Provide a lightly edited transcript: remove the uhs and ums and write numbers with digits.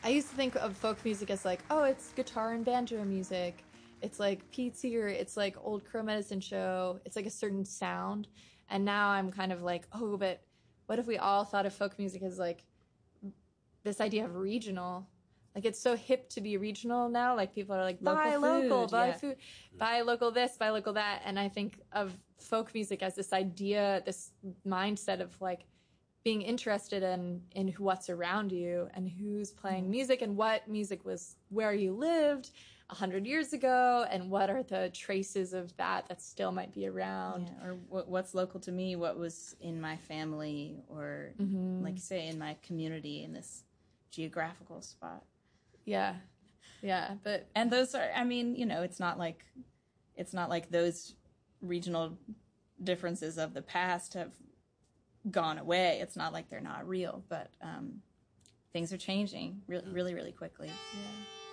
I used to think of folk music as like, oh, it's guitar and banjo music. It's like Pete Seeger. It's like old Crow Medicine Show. It's like a certain sound. And now I'm kind of like, oh, but what if we all thought of folk music as like this idea of regional? Like it's so hip to be regional now. Like people are like, buy local, buy food, buy local this, buy local that. And I think of folk music as this idea, this mindset of like being interested in what's around you and who's playing music and what music was where you lived 100 years ago and what are the traces of that still might be around. Yeah, or what's local to me, what was in my family or like say in my community in this geographical spot. Yeah. But and those are, I mean, you know, it's not like those regional differences of the past have gone away. It's not like they're not real, but things are changing really, really, really quickly. Yeah.